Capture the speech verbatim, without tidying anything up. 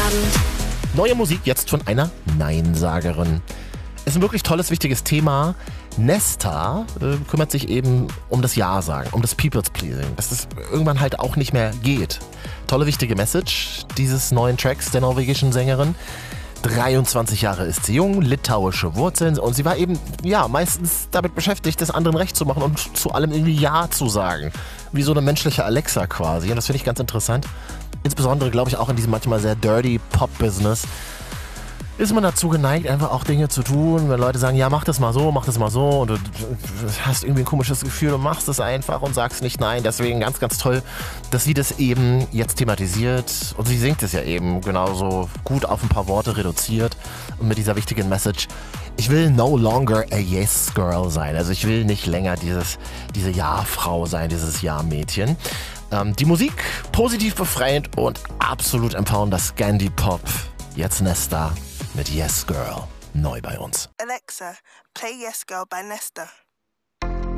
Neue Musik jetzt von einer Neinsagerin. Ist ein wirklich tolles, wichtiges Thema. Nesta äh, kümmert sich eben um das Ja-Sagen, um das People's Pleasing, dass es irgendwann halt auch nicht mehr geht. Tolle, wichtige Message dieses neuen Tracks der norwegischen Sängerin. dreiundzwanzig Jahre ist sie jung, litauische Wurzeln und sie war eben, ja, meistens damit beschäftigt, das anderen recht zu machen und zu allem irgendwie Ja zu sagen. Wie so eine menschliche Alexa quasi und das finde ich ganz interessant. Insbesondere, glaube ich, auch in diesem manchmal sehr dirty Pop-Business ist man dazu geneigt, einfach auch Dinge zu tun, wenn Leute sagen, ja, mach das mal so, mach das mal so und du hast irgendwie ein komisches Gefühl und machst es einfach und sagst nicht nein. Deswegen ganz, ganz toll, dass sie das eben jetzt thematisiert und sie singt es ja eben genauso gut auf ein paar Worte reduziert und mit dieser wichtigen Message: Ich will no longer a yes girl sein. Also ich will nicht länger dieses, diese Ja-Frau sein, dieses Ja-Mädchen. Ähm, die Musik positiv befreiend und absolut empowernder Scandi-Pop. Jetzt Nesta mit Yes Girl, neu bei uns. Alexa, play Yes Girl by Nesta.